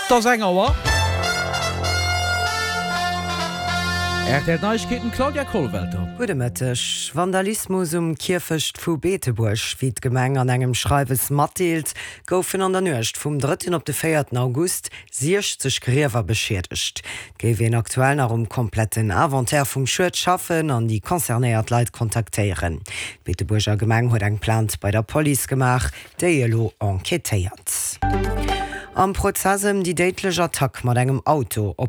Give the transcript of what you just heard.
der Sängerwer. Der Neuigkeiten Claudia Kohlwelter. Gudemëttech, Vandalismus Kirfecht vu Beetebusch, wie d'Gemeng an engem Schreiwes matdeelt, goufen an der Nucht vum 3. op de 4. August 60 Griewer beschädigt. Gewen aktuell nach kompletten Inventaire vum Schuet schaffen an die konzernéiert Leiit kontaktéieren. Beetebucher Gemeng huet eng Plant bei der Police gemach, déi enquetéiert. Am Prozessem die deitlege Attack mat engem Auto op